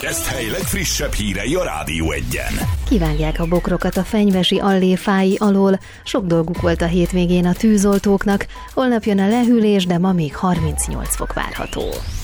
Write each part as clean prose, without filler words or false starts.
Keszthely legfrissebb hírei a Rádió Egyen. Kivágják a bokrokat a fenyvesi Allé fái alól. Sok dolguk volt a hétvégén a tűzoltóknak. Holnap jön a lehűlés, de ma még 38 fok várható.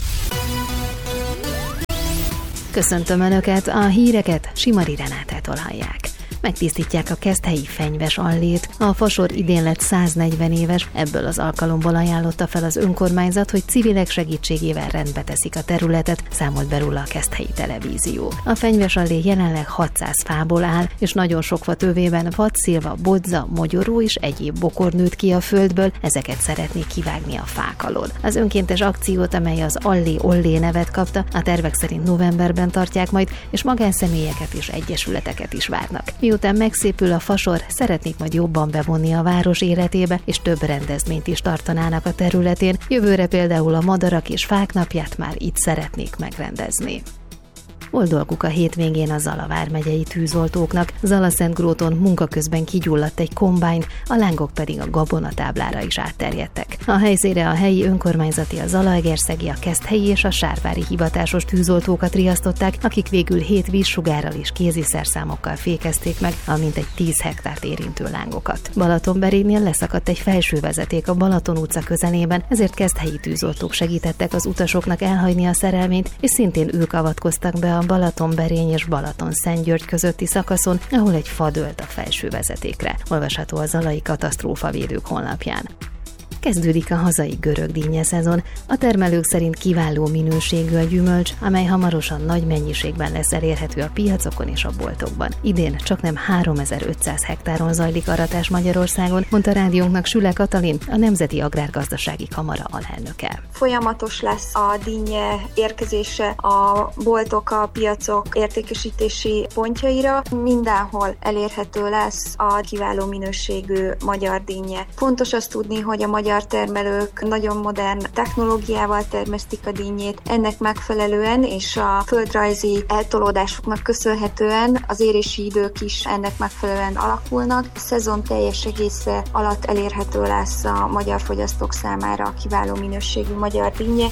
Köszöntöm Önöket, a híreket Simari Renátától hallják. Megtisztítják a keszthelyi fenyves Allét. A fasor idén lett 140 éves, ebből az alkalomból ajánlotta fel az önkormányzat, hogy civilek segítségével rendbe teszik a területet, számolt be róla a Keszthelyi Televízió. A fenyves Allé jelenleg 600 fából áll, és nagyon sok fa tövében vadszilva, bodza, mogyoró és egyéb bokor nőtt ki a földből, ezeket szeretnék kivágni a fák alól. Az önkéntes akciót, amely az Allé-Ollé nevet kapta, a tervek szerint novemberben tartják majd, és magánszemélyeket és egyesületeket is várnak. Miután megszépül a fasor, szeretnék majd jobban bevonni a város életébe, és több rendezvényt is tartanának a területén. Jövőre például a Madarak és Fák napját már itt szeretnék megrendezni. Volt dolguk a hétvégén a Zala vármegyei tűzoltóknak. Zalaszentgróton munka közben kigyulladt egy kombájn, a lángok pedig a gabonatáblára is átterjedtek. A helyszínre a helyi önkormányzati, a Zalaegerszegi, a Keszthelyi és a Sárvári hivatásos tűzoltókat riasztották, akik végül 7 vízsugárral és kéziszerszámokkal fékezték meg a mintegy 10 hektárt érintő lángokat. Balatonberénél leszakadt egy felsővezeték a Balaton utca közelében, ezért keszthelyi tűzoltók segítettek az utasoknak elhagyni a szerelményt, és szintén ők avatkoztak be a Balatonberény és Balatonszentgyörgy közötti szakaszon, ahol egy fa dőlt a felső vezetékre. Olvasható a Zalai Katasztrófavédők honlapján. Kezdődik a hazai görög dinnye szezon. A termelők szerint kiváló minőségű a gyümölcs, amely hamarosan nagy mennyiségben lesz elérhető a piacokon és a boltokban. Idén csaknem 3500 hektáron zajlik aratás Magyarországon, mondta rádiónknak Süle Katalin, a Nemzeti Agrárgazdasági Kamara alelnöke. Folyamatos lesz a dinnye érkezése a boltok, a piacok értékesítési pontjaira. Mindenhol elérhető lesz a kiváló minőségű magyar dinnye. Fontos azt tudni, hogy a magyar termelők nagyon modern technológiával termesztik a dinnyét. Ennek megfelelően és a földrajzi eltolódásoknak köszönhetően az érési idők is ennek megfelelően alakulnak. A szezon teljes egésze alatt elérhető lesz a magyar fogyasztók számára a kiváló minőségű magyar dinnye.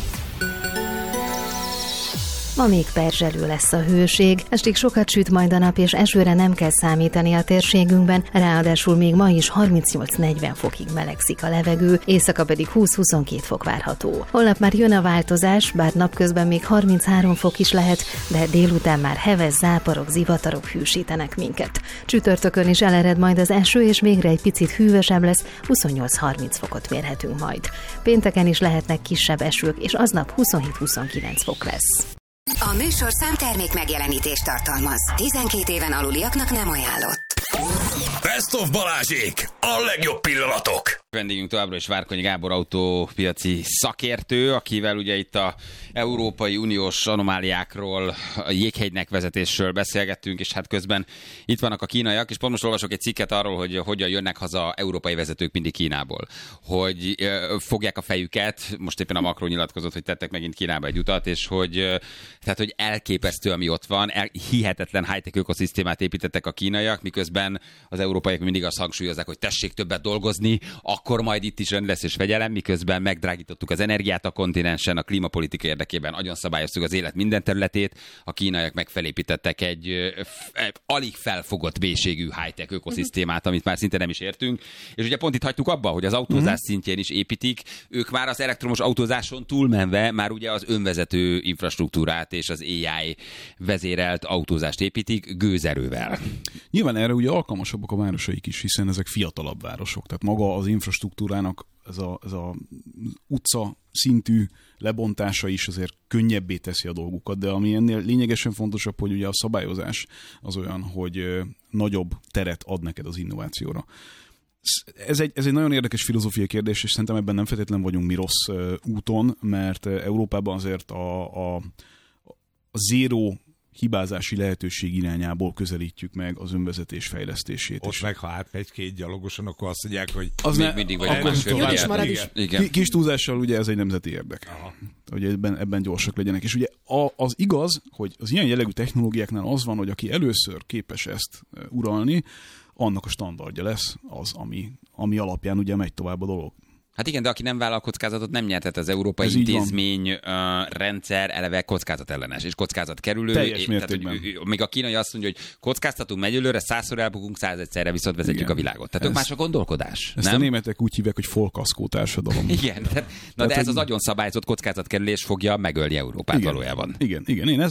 Ma még perzselő lesz a hőség, estig sokat süt majd a nap, és esőre nem kell számítani a térségünkben, ráadásul még ma is 38-40 fokig melegszik a levegő, éjszaka pedig 20-22 fok várható. Holnap már jön a változás, bár napközben még 33 fok is lehet, de délután már heves záporok, zivatarok hűsítenek minket. Csütörtökön is elered majd az eső, és végre egy picit hűvösebb lesz, 28-30 fokot mérhetünk majd. Pénteken is lehetnek kisebb esők, és aznap 27-29 fok lesz. A műsorszám termék megjelenítést tartalmaz. 12 éven aluliaknak nem ajánlott. Best of Balázsék! A legjobb pillanatok! Vendégünk továbbra is Várkonyi Gábor autópiaci szakértő, akivel ugye itt a Európai Uniós anomáliákról, a jéghegynek vezetésről beszélgettünk, és hát közben itt vannak a kínaiak, és pont most olvasok egy cikket arról, hogy hogyan jönnek haza európai vezetők mindig Kínából. Hogy fogják a fejüket, most éppen a Macron nyilatkozott, hogy tettek megint Kínába egy utat, és hogy elképesztő, ami ott van, hihetetlen high-tech ökoszisztémát építettek a kínaiak, miközben az európaiak mindig azt hangsúlyozzák, hogy tessék többet dolgozni, akkor majd itt is rend lesz és fegyelem, miközben megdrágítottuk az energiát a kontinensen, a klímapolitika érdekében nagyon szabályoztuk az élet minden területét, a kínaiak meg felépítettek egy alig felfogott mélységű high-tech ökoszisztémát, amit már szinte nem is értünk. És ugye pont itt hagytuk abba, hogy az autózás szintjén is építik, ők már az elektromos autózáson túlmenve már ugye az önvezető infrastruktúrát és az AI vezérelt autózást építik gőzerővel. Nyilván erre ugye alkalmasabbak a városaik is, hiszen ezek fiatalabb városok. Tehát maga az infrastruktúrának ez a utca szintű lebontása is azért könnyebbé teszi a dolgukat, de ami ennél lényegesen fontosabb, hogy ugye a szabályozás az olyan, hogy nagyobb teret ad neked az innovációra. Ez egy nagyon érdekes filozófiai kérdés, és szerintem ebben nem feltétlenül vagyunk mi rossz úton, mert Európában azért a zéró hibázási lehetőség irányából közelítjük meg az önvezetés fejlesztését. Ott meg, ha átmegy két gyalogosan, akkor azt mondják, hogy az mindig vagy másfél. Kis túlzással ugye ez egy nemzeti érdek. Aha. Hogy ebben gyorsak legyenek. És ugye az igaz, hogy az ilyen jellegű technológiáknál az van, hogy aki először képes ezt uralni, annak a standardja lesz az, ami alapján ugye megy tovább a dolog. Hát igen, de aki nem vállal kockázatot, nem nyert. Tehát az európai Ez így intézmény rendszer eleve kockázatellenes és kockázatkerülő. Teljes mértékben. Tehát, még a kínai azt mondja, hogy kockáztatunk, megy előre, 100-szor elbukunk, 101-szerre viszont vezetjük Igen. a világot. Tehát ők más a gondolkodás. Ezt nem? a németek úgy hívják, hogy folkaszkó társadalom. Igen, de ez az agyon szabályozott kockázatkerülés fogja megölni Európát valójában. Igen, én